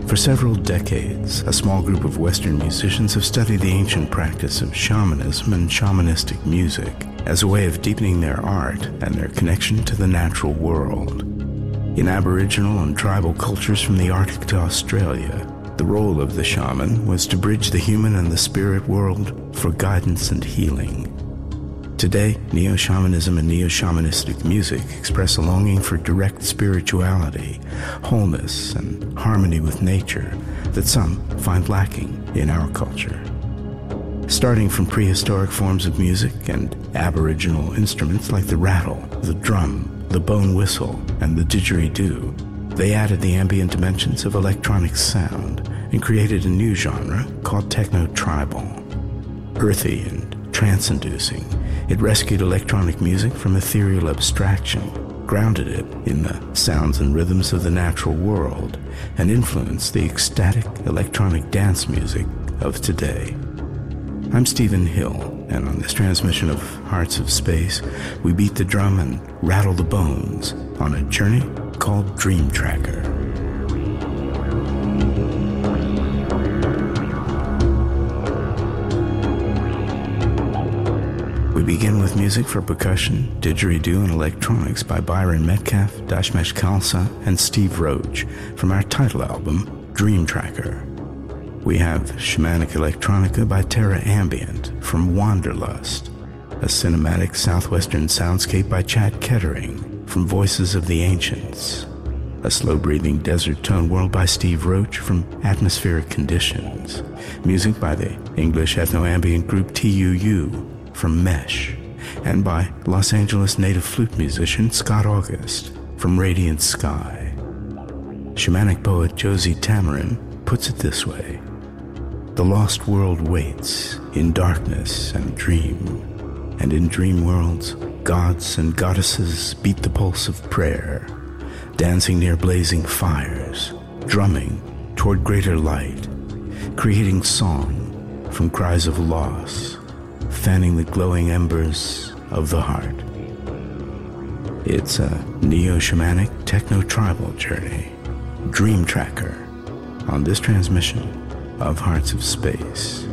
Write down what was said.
For several decades, a small group of Western musicians have studied the ancient practice of shamanism and shamanistic music as a way of deepening their art and their connection to the natural world. In Aboriginal and tribal cultures from the Arctic to Australia, the role of the shaman was to bridge the human and the spirit world for guidance and healing. Today, neo-shamanism and neo-shamanistic music express a longing for direct spirituality, wholeness, and harmony with nature that some find lacking in our culture. Starting from prehistoric forms of music and Aboriginal instruments like the rattle, the drum, the bone whistle, and the didgeridoo, they added the ambient dimensions of electronic sound and created a new genre called techno-tribal. Earthy and trance-inducing, it rescued electronic music from ethereal abstraction, grounded it in the sounds and rhythms of the natural world, and influenced the ecstatic electronic dance music of today. I'm Stephen Hill, and on this transmission of Hearts of Space, we beat the drum and rattle the bones on a journey called Dream Tracker. We begin with music for percussion, didgeridoo, and electronics by Byron Metcalf, Dashmesh Khalsa, and Steve Roach from our title album, Dream Tracker. We have Shamanic Electronica by Terra Ambient from Wanderlust, a cinematic southwestern soundscape by Chad Kettering from Voices of the Ancients, a slow-breathing desert tone world by Steve Roach from Atmospheric Conditions, music by the English ethno-ambient group TUU from Mesh, and by Los Angeles native flute musician Scott August from Radiant Sky. Shamanic poet Josie Tamarin puts it this way: the lost world waits in darkness and dream, and in dream worlds, gods and goddesses beat the pulse of prayer, dancing near blazing fires, drumming toward greater light, creating song from cries of loss, fanning the glowing embers of the heart. It's a neo-shamanic techno-tribal journey, Dream Tracker, on this transmission of Hearts of Space.